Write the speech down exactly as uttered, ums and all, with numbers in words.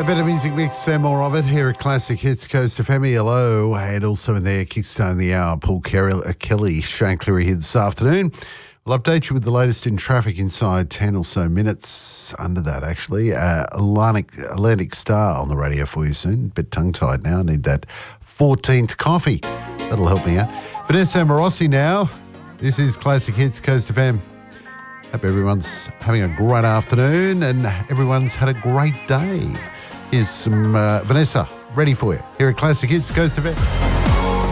A better music mix and more of it here at Classic Hits Coast F M. Hello, and also in there, kickstarting the hour, Paul Kelly, uh, Kelly Shane Cleary here this afternoon. We'll update you with the latest in traffic inside ten or so minutes. Under that, actually, uh, Atlantic, Atlantic Star on the radio for you soon. Bit tongue-tied now. I need that fourteenth coffee. That'll help me out. Vanessa Amorossi now. This is Classic Hits Coast F M. Hope everyone's having a great afternoon and everyone's had a great day. Here's some uh, Vanessa ready for you here at Classic Hits Coast F M.